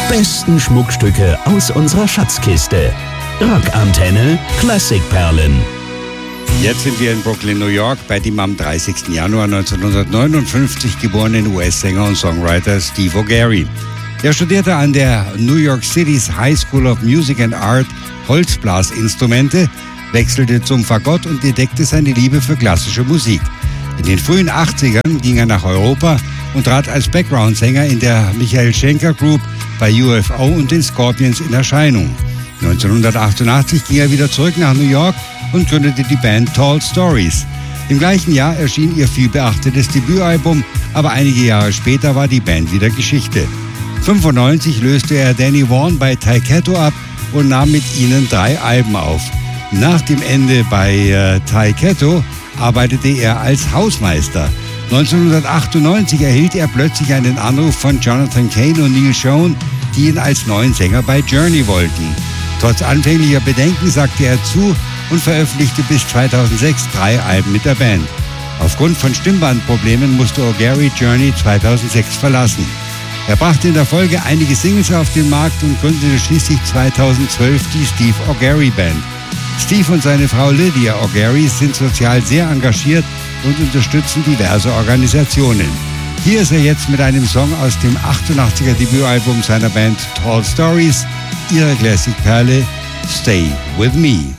besten Schmuckstücke aus unserer Schatzkiste. Rockantenne Klassikperlen. Jetzt sind wir in Brooklyn, New York, bei dem am 30. Januar 1959 geborenen US-Sänger und Songwriter Steve O'Gary. Er studierte an der New York City's High School of Music and Art Holzblasinstrumente, wechselte zum Fagott und entdeckte seine Liebe für klassische Musik. In den frühen 80ern ging er nach Europa und trat als Background-Sänger in der Michael Schenker Group bei UFO und den Scorpions in Erscheinung. 1988 ging er wieder zurück nach New York und gründete die Band Tall Stories. Im gleichen Jahr erschien ihr vielbeachtetes Debütalbum, aber einige Jahre später war die Band wieder Geschichte. 1995 löste er Danny Vaughan bei Tyketto ab und nahm mit ihnen 3 Alben auf. Nach dem Ende bei Tyketto arbeitete er als Hausmeister. 1998 erhielt er plötzlich einen Anruf von Jonathan Cain und Neil Schon, die ihn als neuen Sänger bei Journey wollten. Trotz anfänglicher Bedenken sagte er zu und veröffentlichte bis 2006 3 Alben mit der Band. Aufgrund von Stimmbandproblemen musste O'Gary Journey 2006 verlassen. Er brachte in der Folge einige Singles auf den Markt und gründete schließlich 2012 die Steve O'Gary Band. Steve und seine Frau Lydia O'Gary sind sozial sehr engagiert und unterstützen diverse Organisationen. Hier ist er jetzt mit einem Song aus dem 88er Debütalbum seiner Band Tall Stories, ihre Klassikperle Stay With Me.